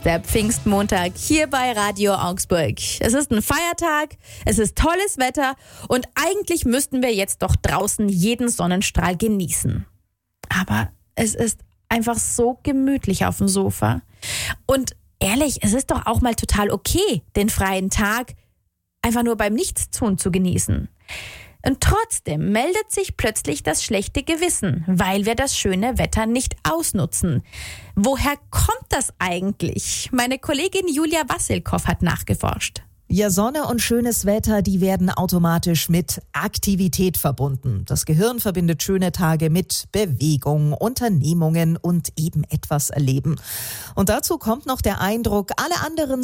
Der Pfingstmontag hier bei Radio Augsburg. Es ist ein Feiertag, es ist tolles Wetter und eigentlich müssten wir jetzt doch draußen jeden Sonnenstrahl genießen. Aber es ist einfach so gemütlich auf dem Sofa. Und ehrlich, es ist doch auch mal total okay, den freien Tag einfach nur beim Nichtstun zu genießen. Und trotzdem meldet sich plötzlich das schlechte Gewissen, weil wir das schöne Wetter nicht ausnutzen. Woher kommt das eigentlich? Meine Kollegin Julia Wassilkow hat nachgeforscht. Ja, Sonne und schönes Wetter, die werden automatisch mit Aktivität verbunden. Das Gehirn verbindet schöne Tage mit Bewegung, Unternehmungen und eben etwas erleben. Und dazu kommt noch der Eindruck, alle anderen